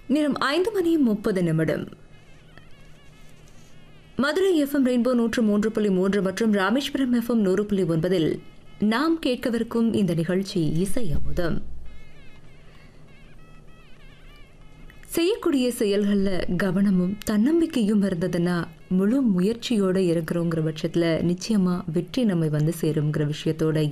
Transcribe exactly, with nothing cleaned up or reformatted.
நேரம் ஐந்து மணி முப்பது நிமிடம். மதுரை எஃப்எம் ரெயின்போ நூற்று மூன்று புள்ளி மூன்று மற்றும் ராமேஸ்வரம் எஃப்எம் நூறு புள்ளி ஒன்பதில் நாம் கேட்கவிருக்கும் இந்த நிகழ்ச்சி இசை அமுதம். செய்யக்கூடிய செயல்களில் கவனமும் தன்னம்பிக்கையும் இருந்ததுன்னா முழு முயற்சியோடு இருக்கிறோங்கிற பட்சத்தில் நிச்சயமாக வெற்றி நம்மை வந்து சேருங்கிற விஷயத்தோட